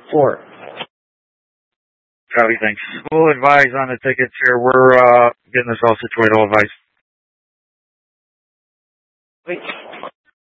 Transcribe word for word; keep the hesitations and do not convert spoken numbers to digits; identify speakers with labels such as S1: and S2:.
S1: Four.
S2: Copy, thanks. We'll advise on the tickets here. We're uh, getting this all situated. We'll advise.
S1: Wait.